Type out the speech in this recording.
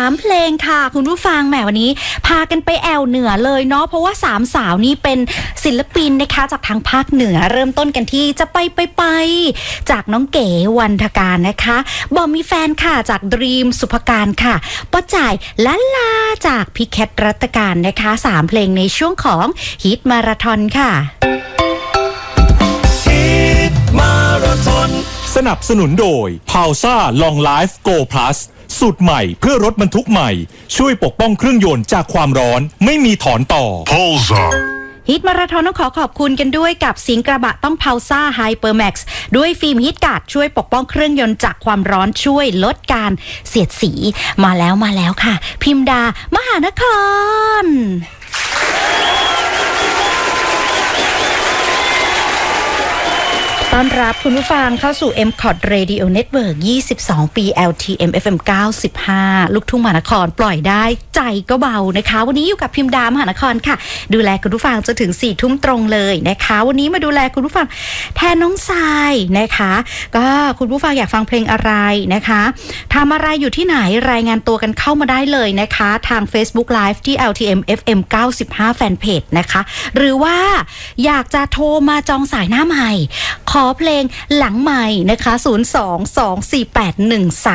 3เพลงค่ะคุณผู้ฟังแหมวันนี้พากันไปแอวเหนือเลยเนาะเพราะว่า3สาวนี่เป็นศิลปินนะคะจากทางภาคเหนือเริ่มต้นกันที่จะไปจากน้องเก๋วันทการนะคะบอกมีแฟนค่ะจากดรีมสุภการค่ะป้าจ่ายละลาจากพี่แคทรัตการนะคะ3เพลงในช่วงของฮิตมาราธอนค่ะสนับสนุนโดย Pausa Long Life Go Plus สูตรใหม่เพื่อรถบรรทุกใหม่ช่วยปกป้องเครื่องยนต์จากความร้อนไม่มีถอนต่อ Pausa ฮิตมาราธอนต้องขอคุณกันด้วยกับสิงกระบะต้อง Pausa Hypermax ด้วยฟิล์มฮิตการ์ดช่วยปกป้องเครื่องยนต์จากความร้อนช่วยลดการเสียดสีมาแล้วค่ะพิมดามหานครต้อนรับคุณผู้ฟังเข้าสู่ MCOT Radio Network 22 ปี LTM FM 95 ลูกทุ่งมหานครปล่อยได้ใจก็เบานะคะวันนี้อยู่กับพิมดามหานครค่ะดูแลคุณผู้ฟังจนถึง 4 ทุ่มตรงเลยนะคะวันนี้มาดูแลคุณผู้ฟังแทนน้องทรายนะคะก็คุณผู้ฟังอยากฟังเพลงอะไรนะคะทำอะไรอยู่ที่ไหนรายงานตัวกันเข้ามาได้เลยนะคะทาง Facebook Live ที่ LTM FM 95 Fanpage นะคะหรือว่าอยากจะโทรมาจองสายหน้าใหม่ขอเพลงหลังใหม่นะคะ0224813